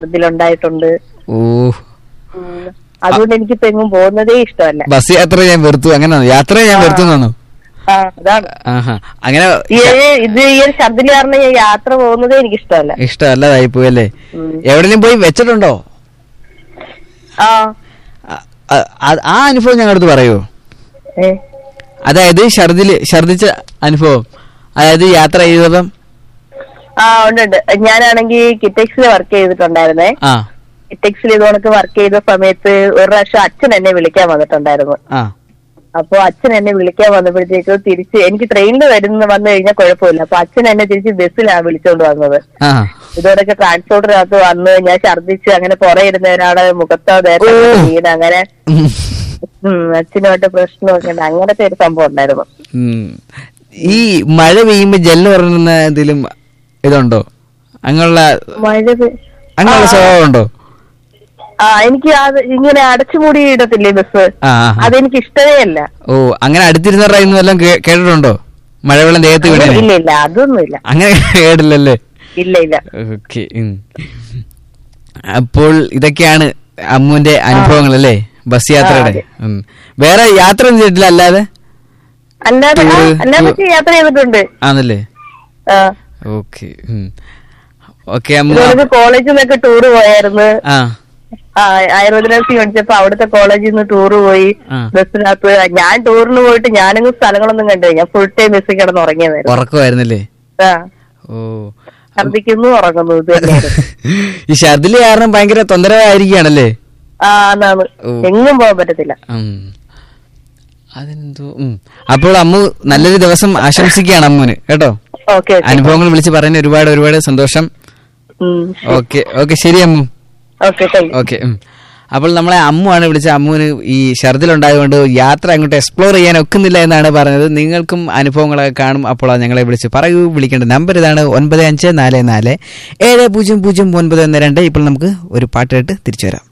ഇതിലുണ്ടായിട്ടുണ്ട്. ഓ, അതുകൊണ്ട് എനിക്കിപ്പോ എങ്ങും പോകുന്നതേ ഇഷ്ടമല്ല. ബസ് യാത്ര ഞാൻ വെറുത്തു, അങ്ങനെ യാത്ര ഞാൻ വെറുത്തുന്നാണോ? അതാണ് അങ്ങനെ. ഇത് ഈ ഒരു ഛർദിൽ കാരണം ഞാൻ യാത്ര പോകുന്നതേ എനിക്ക് ഇഷ്ടമല്ല. ഇഷ്ടമല്ലതായി പോയല്ലേ? എവിടെയും പോയി വെച്ചിട്ടുണ്ടോ? ആ അനുഭവം ഞങ്ങളടുത്ത് പറയോ? അതായത് ഛർദിച്ച അനുഭവം, അതായത് യാത്ര ചെയ്തപ്പം. ഉണ്ട്. ഞാനാണെങ്കിൽ കിറ്റക്സിൽ വർക്ക് ചെയ്തിട്ടുണ്ടായിരുന്നേ. കിറ്റക്സിൽ ഇതുകൊണ്ടൊക്കെ വർക്ക് ചെയ്ത സമയത്ത് ഒരു പ്രാവശ്യം അച്ഛൻ എന്നെ വിളിക്കാൻ വന്നിട്ടുണ്ടായിരുന്നു. അപ്പൊ അച്ഛൻ എന്നെ വിളിക്കാൻ വന്നപ്പോഴത്തേക്ക് തിരിച്ച് എനിക്ക് ട്രെയിനിൽ വന്നു കഴിഞ്ഞാൽ കുഴപ്പമില്ല. അപ്പൊ അച്ഛൻ എന്നെ തിരിച്ച് ബസ്സിലാണ് വിളിച്ചോണ്ട് വന്നത്. ഇതോടൊക്കെ ട്രാൻസ്പോർട്ടിനകത്ത് വന്ന് ഞാൻ ഛർദിച്ച് അങ്ങനെ പുറകെ ഇരുന്ന ഒരാളെ മുഖത്തോ വീണ് അങ്ങനെ അച്ഛനുമായിട്ട് പ്രശ്നമൊക്കെ ഉണ്ട്. അങ്ങനത്തെ ഒരു സംഭവം ഉണ്ടായിരുന്നു. ഈ മഴ പെയ്യുമ്പോ ജെല്ല് പറഞ്ഞ എന്തെങ്കിലും ഇതുണ്ടോ? അങ്ങനെയുള്ള സ്വഭാവം ഉണ്ടോ? എനിക്ക് അത് ഇങ്ങനെ അടച്ചുമൂടി ഇടത്തില്ലേ ബസ്, അതെനിക്ക് ഇഷ്ടമേ അല്ല. ഓ, അങ്ങനെ അടുത്തിരുന്നവരെല്ലാം കേട്ടിട്ടുണ്ടോ? മഴവെള്ളം ദേഹത്ത് വീണ? ഇല്ല ഇല്ല, അതൊന്നുമില്ല. അങ്ങനെ കേട്ടില്ലല്ലേ? ഇല്ല ഇല്ല. ഓക്കെ. അപ്പോൾ ഇതൊക്കെയാണ് അമ്മുവിന്റെ അനുഭവങ്ങൾ അല്ലേ, ബസ് യാത്രയുടെ? വേറെ യാത്ര ഒന്നും ചെയ്തിട്ടില്ല? അല്ലാതെ യാത്ര ചെയ്തിട്ടുണ്ട്. ആണല്ലേ? ഓക്കെ. ഓക്കെ. കോളേജിൽ നിന്നൊക്കെ ടൂറ് പോയായിരുന്നു. ആയുർവേദ നഴ്സിംഗ് പഠിച്ചപ്പോ അവിടുത്തെ കോളേജിൽ നിന്ന് ടൂറ് പോയി ബസ്സിനകത്ത്. ഞാൻ ടൂറിന് പോയിട്ട് ഞാനങ്ങ് സ്ഥലങ്ങളൊന്നും കണ്ടില്ല. ഞാൻ ഫുൾ ടൈം ബസ്സിൽ കിടന്ന് ഉറങ്ങുമായിരുന്നല്ലേ? ഓ, ഛർദിക്കുന്നു, ഉറങ്ങുന്നു, ഇത് തന്നെയായിരുന്നു. ഈ ഛർദില് കാരണം ഭയങ്കര തൊന്തരവായിരിക്കുകയാണല്ലേ? അതാണ്, എങ്ങും പോകാൻ പറ്റത്തില്ല. അതെന്തോ. അപ്പോൾ അമ്മു നല്ലൊരു ദിവസം ആശംസിക്കുകയാണ് അമ്മുവിന് കേട്ടോ. അനുഭവങ്ങൾ വിളിച്ച് പറയുന്ന ഒരുപാട് ഒരുപാട് സന്തോഷം. ഓക്കെ ഓക്കെ, ശരി അമ്മു. ഓക്കെ. അപ്പോൾ നമ്മളെ അമ്മുവാണ് വിളിച്ച. അമ്മുവിന് ഈ ഛർദിലുണ്ടായതുകൊണ്ട് യാത്ര അങ്ങോട്ട് എക്സ്പ്ലോർ ചെയ്യാൻ ഒക്കുന്നില്ല എന്നാണ് പറഞ്ഞത്. നിങ്ങൾക്കും അനുഭവങ്ങളൊക്കെ കാണും. അപ്പോൾ ഞങ്ങളെ വിളിച്ച് പറയൂ. വിളിക്കേണ്ട നമ്പർ ഇതാണ് 954470000912. ഇപ്പോൾ നമുക്ക് ഒരു പാട്ട് കേട്ട് തിരിച്ചു വരാം.